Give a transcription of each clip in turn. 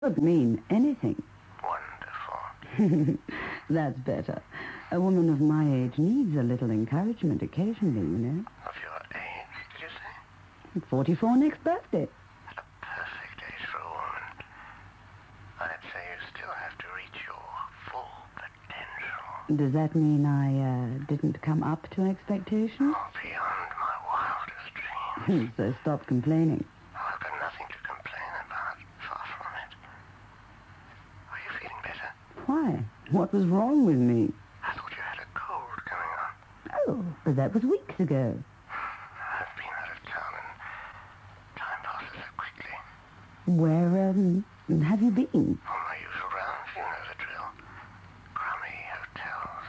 Could mean anything. Wonderful. That's better. A woman of my age needs a little encouragement occasionally, you know. Of your age, did you say? 44 next birthday. At a perfect age for a woman. I'd say you still have to reach your full potential. Does that mean I didn't come up to expectations? Oh, beyond my wildest dreams. So stop complaining. Oh, I've got nothing to complain about. Far from it. Are you feeling better? Why? What was wrong with me? I thought you had a cold coming on. Oh, but that was weeks ago. I've been out of town and time passes so quickly. Where, have you been? On my usual rounds, you know the drill. Crummy hotels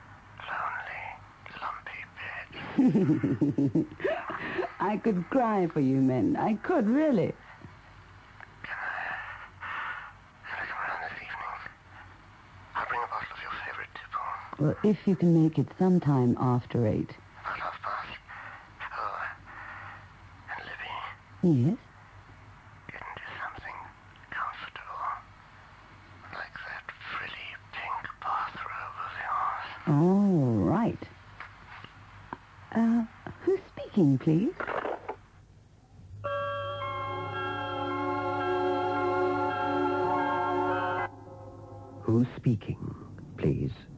and lonely, lumpy beds. I could cry for you men. I could, really. Can I come around this evening? I'll bring a bottle of your favorite tipple. Well, if you can make it sometime after 8. About half past. Oh, and Libby, Yes? get into something comfortable. Like that frilly pink bathrobe of yours. All right. Who's speaking, please? Who's speaking, please?